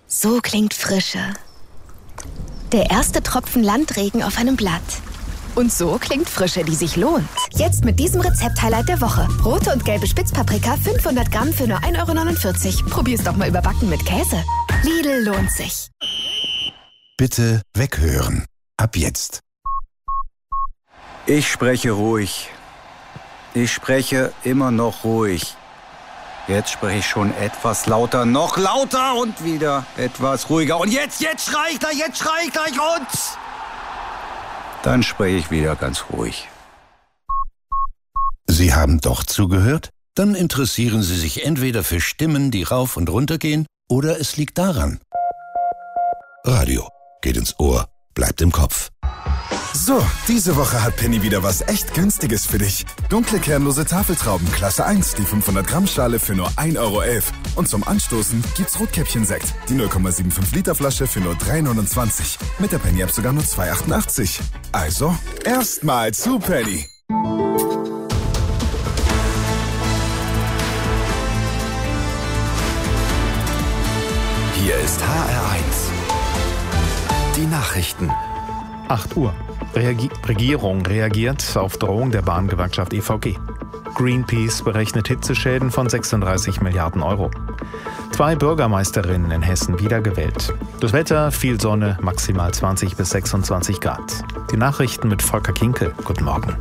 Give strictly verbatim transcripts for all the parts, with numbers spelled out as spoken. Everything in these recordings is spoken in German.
So klingt Frische. Der erste Tropfen Landregen auf einem Blatt. Und so klingt Frische, die sich lohnt. Jetzt mit diesem Rezept-Highlight der Woche. Rote und gelbe Spitzpaprika, fünfhundert Gramm für nur ein Euro neunundvierzig. Probier's doch mal überbacken mit Käse. Lidl lohnt sich. Bitte weghören. Ab jetzt. Ich spreche ruhig. Ich spreche immer noch ruhig. Jetzt spreche ich schon etwas lauter, noch lauter und wieder etwas ruhiger. Und jetzt, jetzt schrei ich gleich, jetzt schrei ich gleich und... Dann spreche ich wieder ganz ruhig. Sie haben doch zugehört? Dann interessieren Sie sich entweder für Stimmen, die rauf und runter gehen, oder es liegt daran. Radio geht ins Ohr, bleibt im Kopf. So, diese Woche hat Penny wieder was echt Günstiges für dich. Dunkle, kernlose Tafeltrauben, Klasse eins, die fünfhundert Gramm Schale für nur ein Euro elf. Und zum Anstoßen gibt's Rotkäppchen-Sekt, die null Komma fünfundsiebzig Liter Flasche für nur drei neunundzwanzig. Mit der Penny-App sogar nur zwei achtundachtzig. Also, erstmal zu Penny. Hier ist H R eins. Die Nachrichten. acht Uhr. Reagi- Regierung reagiert auf Drohung der Bahngewerkschaft E V G. Greenpeace berechnet Hitzeschäden von sechsunddreißig Milliarden Euro. Zwei Bürgermeisterinnen in Hessen wiedergewählt. Das Wetter, viel Sonne, maximal zwanzig bis sechsundzwanzig Grad. Die Nachrichten mit Volker Kinkel. Guten Morgen.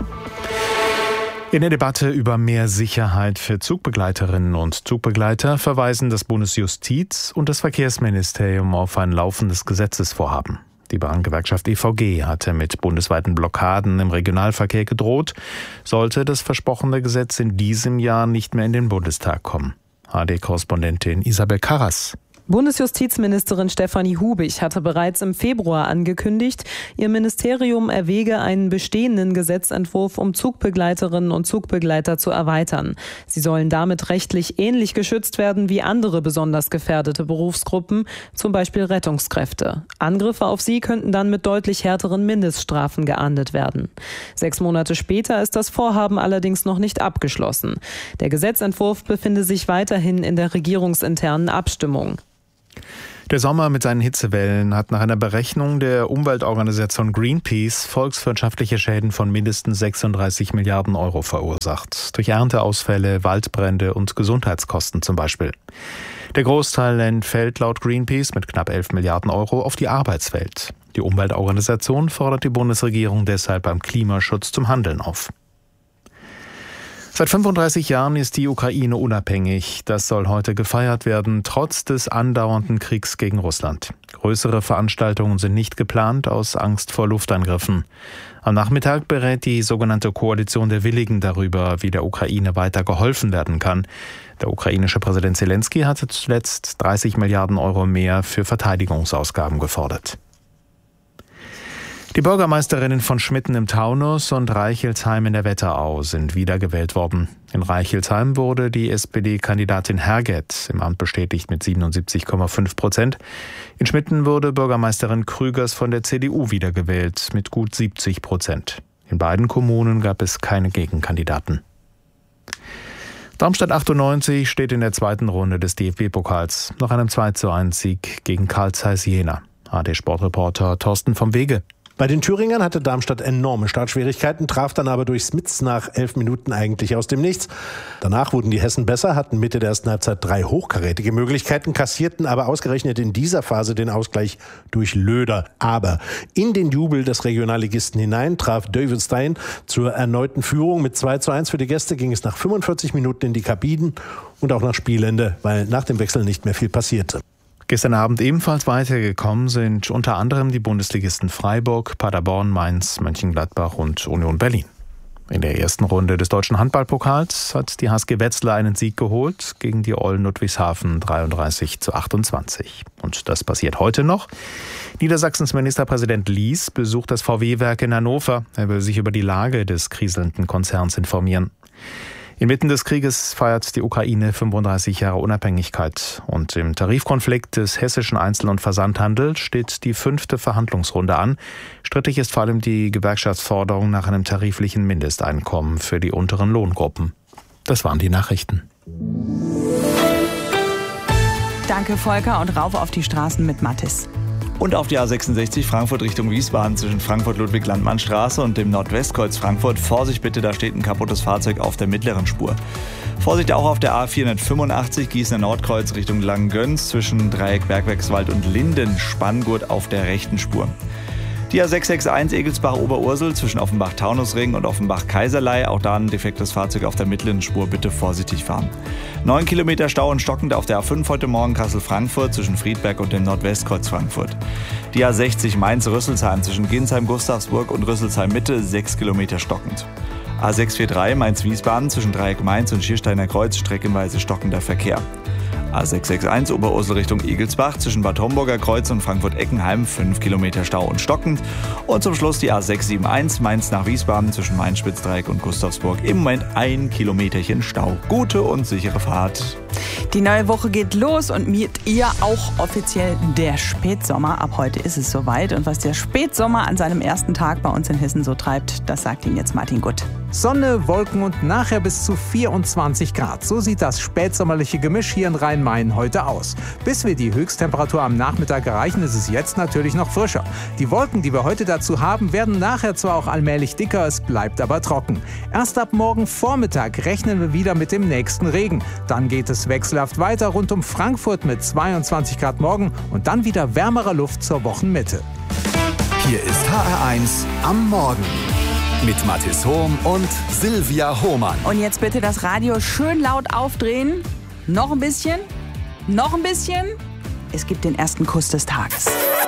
In der Debatte über mehr Sicherheit für Zugbegleiterinnen und Zugbegleiter verweisen das Bundesjustiz und das Verkehrsministerium auf ein laufendes Gesetzesvorhaben. Die Bahngewerkschaft E V G hatte mit bundesweiten Blockaden im Regionalverkehr gedroht, sollte das versprochene Gesetz in diesem Jahr nicht mehr in den Bundestag kommen. H D-Korrespondentin Isabel Karras. Bundesjustizministerin Stefanie Hubig hatte bereits im Februar angekündigt, ihr Ministerium erwäge einen bestehenden Gesetzentwurf, um Zugbegleiterinnen und Zugbegleiter zu erweitern. Sie sollen damit rechtlich ähnlich geschützt werden wie andere besonders gefährdete Berufsgruppen, zum Beispiel Rettungskräfte. Angriffe auf sie könnten dann mit deutlich härteren Mindeststrafen geahndet werden. Sechs Monate später ist das Vorhaben allerdings noch nicht abgeschlossen. Der Gesetzentwurf befinde sich weiterhin in der regierungsinternen Abstimmung. Der Sommer mit seinen Hitzewellen hat nach einer Berechnung der Umweltorganisation Greenpeace volkswirtschaftliche Schäden von mindestens sechsunddreißig Milliarden Euro verursacht. Durch Ernteausfälle, Waldbrände und Gesundheitskosten zum Beispiel. Der Großteil entfällt laut Greenpeace mit knapp elf Milliarden Euro auf die Arbeitswelt. Die Umweltorganisation fordert die Bundesregierung deshalb beim Klimaschutz zum Handeln auf. Seit fünfunddreißig Jahren ist die Ukraine unabhängig. Das soll heute gefeiert werden, trotz des andauernden Kriegs gegen Russland. Größere Veranstaltungen sind nicht geplant, aus Angst vor Luftangriffen. Am Nachmittag berät die sogenannte Koalition der Willigen darüber, wie der Ukraine weiter geholfen werden kann. Der ukrainische Präsident Zelensky hatte zuletzt dreißig Milliarden Euro mehr für Verteidigungsausgaben gefordert. Die Bürgermeisterinnen von Schmitten im Taunus und Reichelsheim in der Wetterau sind wiedergewählt worden. In Reichelsheim wurde die S P D-Kandidatin Herget im Amt bestätigt mit siebenundsiebzig Komma fünf Prozent. In Schmitten wurde Bürgermeisterin Krügers von der C D U wiedergewählt mit gut siebzig Prozent. In beiden Kommunen gab es keine Gegenkandidaten. Darmstadt achtundneunzig steht in der zweiten Runde des D F B-Pokals nach einem zwei zu eins Sieg gegen Carl Zeiss Jena. A D-Sportreporter Thorsten vom Wege. Bei den Thüringern hatte Darmstadt enorme Startschwierigkeiten, traf dann aber durch Smits nach elf Minuten eigentlich aus dem Nichts. Danach wurden die Hessen besser, hatten Mitte der ersten Halbzeit drei hochkarätige Möglichkeiten, kassierten aber ausgerechnet in dieser Phase den Ausgleich durch Löder. Aber in den Jubel des Regionalligisten hinein traf David Stein zur erneuten Führung. Mit zwei zu eins für die Gäste ging es nach fünfundvierzig Minuten in die Kabinen und auch nach Spielende, weil nach dem Wechsel nicht mehr viel passierte. Gestern Abend ebenfalls weitergekommen sind unter anderem die Bundesligisten Freiburg, Paderborn, Mainz, Mönchengladbach und Union Berlin. In der ersten Runde des deutschen Handballpokals hat die H S G Wetzlar einen Sieg geholt gegen die Eulen Ludwigshafen dreiunddreißig zu achtundzwanzig. Und das passiert heute noch. Niedersachsens Ministerpräsident Lies besucht das V W-Werk in Hannover. Er will sich über die Lage des kriselnden Konzerns informieren. Inmitten des Krieges feiert die Ukraine fünfunddreißig Jahre Unabhängigkeit. Und im Tarifkonflikt des hessischen Einzel- und Versandhandels steht die fünfte Verhandlungsrunde an. Strittig ist vor allem die Gewerkschaftsforderung nach einem tariflichen Mindesteinkommen für die unteren Lohngruppen. Das waren die Nachrichten. Danke, Volker. Und rauf auf die Straßen mit Mathis. Und auf die A sechsundsechzig Frankfurt Richtung Wiesbaden zwischen Frankfurt-Ludwig-Landmann-Straße und dem Nordwestkreuz Frankfurt. Vorsicht bitte, da steht ein kaputtes Fahrzeug auf der mittleren Spur. Vorsicht auch auf der A vierhundertfünfundachtzig Gießener Nordkreuz Richtung Langgöns zwischen Dreieck Bergwerkswald und Linden-Spanngurt auf der rechten Spur. Die A sechs sechs eins Egelsbach-Oberursel zwischen Offenbach-Taunusring und Offenbach-Kaiserlei. Auch da ein defektes Fahrzeug auf der mittleren Spur. Bitte vorsichtig fahren. Neun Kilometer Stau und stockend auf der A fünf heute Morgen Kassel-Frankfurt zwischen Friedberg und dem Nordwestkreuz Frankfurt. Die A sechzig Mainz-Rüsselsheim zwischen Ginsheim-Gustavsburg und Rüsselsheim-Mitte. Sechs Kilometer stockend. A sechs vier drei Mainz-Wiesbaden zwischen Dreieck Mainz und Schiersteiner Kreuz streckenweise stockender Verkehr. A sechs sechs eins Oberursel Richtung Egelsbach zwischen Bad Homburger Kreuz und Frankfurt-Eckenheim fünf Kilometer Stau und stockend. Und zum Schluss die A sechs sieben eins Mainz nach Wiesbaden zwischen Mainz-Spitzdreieck und Gustavsburg. Im Moment ein Kilometerchen Stau. Gute und sichere Fahrt. Die neue Woche geht los und mit ihr auch offiziell der Spätsommer. Ab heute ist es soweit. Und was der Spätsommer an seinem ersten Tag bei uns in Hessen so treibt, das sagt Ihnen jetzt Martin Gutt. Sonne, Wolken und nachher bis zu vierundzwanzig Grad. So sieht das spätsommerliche Gemisch hier in Rhein-Main heute aus. Bis wir die Höchsttemperatur am Nachmittag erreichen, ist es jetzt natürlich noch frischer. Die Wolken, die wir heute dazu haben, werden nachher zwar auch allmählich dicker, es bleibt aber trocken. Erst ab morgen Vormittag rechnen wir wieder mit dem nächsten Regen. Dann geht es wechselhaft weiter rund um Frankfurt mit zweiundzwanzig Grad morgen und dann wieder wärmerer Luft zur Wochenmitte. Hier ist H R eins am Morgen. Mit Mathis Hohm und Silvia Hohmann. Und jetzt bitte das Radio schön laut aufdrehen. Noch ein bisschen. Noch ein bisschen. Es gibt den ersten Kuss des Tages.